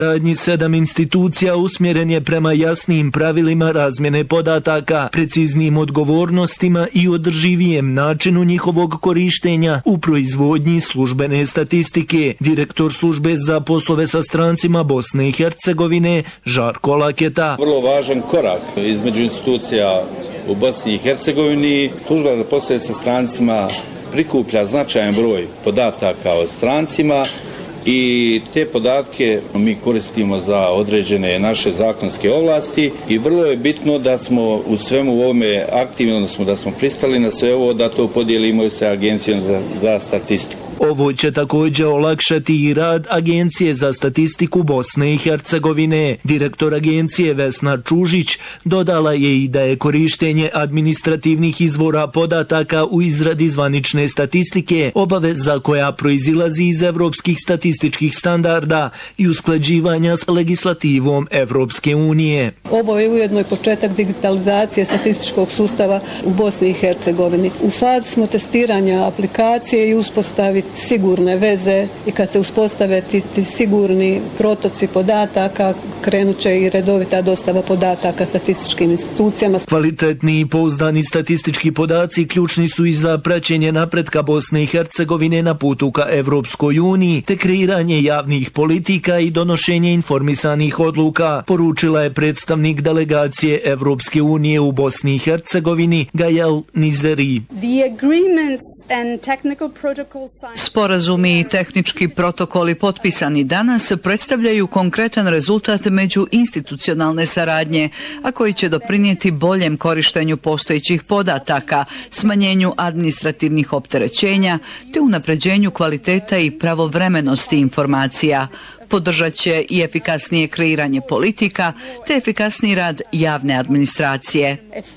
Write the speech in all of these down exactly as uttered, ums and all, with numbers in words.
Radnji sedam institucija usmjeren je prema jasnim pravilima razmjene podataka, preciznim odgovornostima i održivijem načinu njihovog korištenja u proizvodnji službene statistike. Direktor službe za poslove sa strancima Bosne i Hercegovine Žarko Laketa. Vrlo važan korak između institucija u Bosni i Hercegovini. Služba za poslove sa strancima prikuplja značajan broj podataka o strancima i te podatke mi koristimo za određene naše zakonske ovlasti i vrlo je bitno da smo u svemu ovome aktivni, odnosno da smo pristali na sve ovo, da to podijelimo sa Agencijom za, za statistiku. Ovo će također olakšati i rad Agencije za statistiku Bosne i Hercegovine. Direktor agencije Vesna Čužić dodala je i da je korištenje administrativnih izvora podataka u izradi zvanične statistike obaveza koja proizilazi iz evropskih statističkih standarda i usklađivanja s legislativom Evropske unije. Ovo je ujedno i početak digitalizacije statističkog sustava u Bosni i Hercegovini. U fazi smo testiranja aplikacije i uspostaviti sigurne veze i kad se uspostave ti, ti sigurni protoci podataka, krenut će i redovita dostava podataka statističkim institucijama. Kvalitetni i pouzdani statistički podaci ključni su i za praćenje napretka Bosne i Hercegovine na putu ka Evropskoj uniji, te kreiranje javnih politika i donošenje informisanih odluka, poručila je predstavnik delegacije Evropske unije u Bosni i Hercegovini Gajal Nizeri. Sporazumi i tehnički protokoli potpisani danas predstavljaju konkretan rezultat međuinstitucionalne saradnje, a koji će doprinijeti boljem korištenju postojećih podataka, smanjenju administrativnih opterećenja te unapređenju kvaliteta i pravovremenosti informacija. Podržat će i efikasnije kreiranje politika te efikasniji rad javne administracije.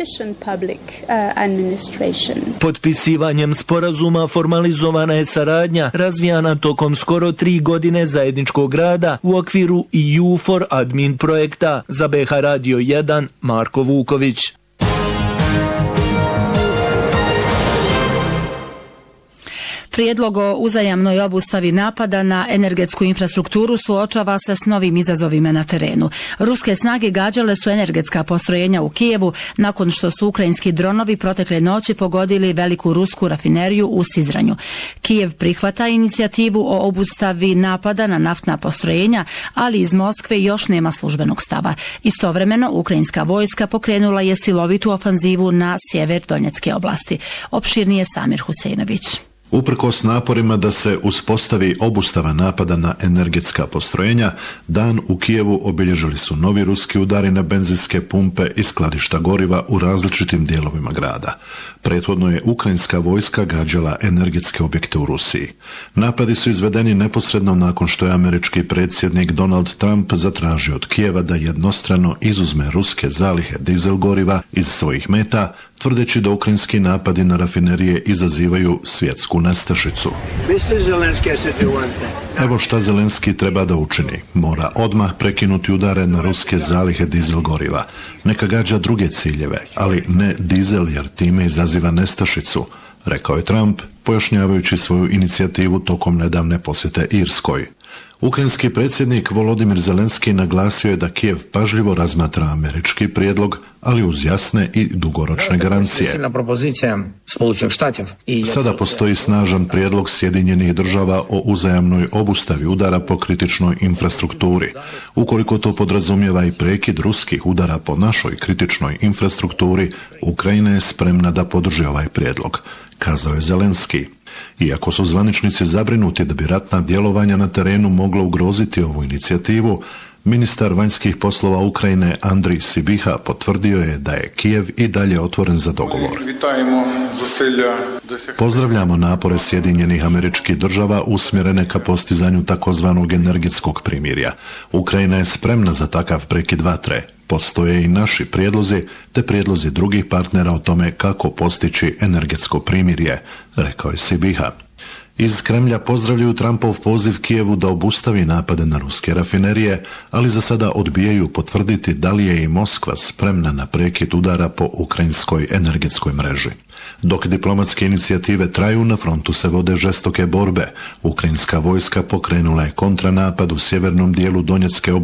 Potpisivanjem sporazuma formalizovana je saradnja razvijana tokom skoro tri godine zajedničkog rada u okviru E U for Admin projekta. Za B H Radio jedan Marko Vuković. Prijedlog o uzajamnoj obustavi napada na energetsku infrastrukturu suočava se s novim izazovima na terenu. Ruske snage gađale su energetska postrojenja u Kijevu nakon što su ukrajinski dronovi protekle noći pogodili veliku rusku rafineriju u Sizranju. Kijev prihvata inicijativu o obustavi napada na naftna postrojenja, ali iz Moskve još nema službenog stava. Istovremeno, ukrajinska vojska pokrenula je silovitu ofanzivu na sjever Donjecke oblasti. Opširnije Samir Huseinović. Uprkos naporima da se uspostavi obustava napada na energetska postrojenja, dan u Kijevu obilježili su novi ruski udari na benzinske pumpe i skladišta goriva u različitim dijelovima grada. Prethodno je ukrajinska vojska gađala energetske objekte u Rusiji. Napadi su izvedeni neposredno nakon što je američki predsjednik Donald Trump zatražio od Kijeva da jednostrano izuzme ruske zalihe dizel goriva iz svojih meta, tvrdeći da ukrajinski napadi na rafinerije izazivaju svjetsku nestašicu. Evo šta Zelenski treba da učini. Mora odmah prekinuti udare na ruske zalihe dizel goriva. Neka gađa druge ciljeve, ali ne dizel jer time izaziva nestašicu, rekao je Trump, pojašnjavajući svoju inicijativu tokom nedavne posjete Irskoj. Ukrajinski predsjednik Volodimir Zelenski naglasio je da Kijev pažljivo razmatra američki prijedlog, ali uz jasne i dugoročne garancije. Sada postoji snažan prijedlog Sjedinjenih država o uzajamnoj obustavi udara po kritičnoj infrastrukturi. Ukoliko to podrazumijeva i prekid ruskih udara po našoj kritičnoj infrastrukturi, Ukrajina je spremna da podrži ovaj prijedlog, kazao je Zelenski. Iako su zvaničnici zabrinuti da bi ratna djelovanja na terenu mogla ugroziti ovu inicijativu, ministar vanjskih poslova Ukrajine Andrij Sibiha potvrdio je da je Kijev i dalje otvoren za dogovor. Pozdravljamo napore Sjedinjenih Američkih Država usmjerene ka postizanju takozvanog energetskog primirja. Ukrajina je spremna za takav prekid vatre. Postoje i naši prijedlozi te prijedlozi drugih partnera o tome kako postići energetsko primirje, rekao je Sibiha. Iz Kremlja pozdravljaju Trumpov poziv Kijevu da obustavi napade na ruske rafinerije, ali za sada odbijaju potvrditi da li je i Moskva spremna na prekid udara po ukrajinskoj energetskoj mreži. Dok diplomatske inicijative traju, na frontu se vode žestoke borbe. Ukrajinska vojska pokrenula je kontranapad u sjevernom dijelu Donjecke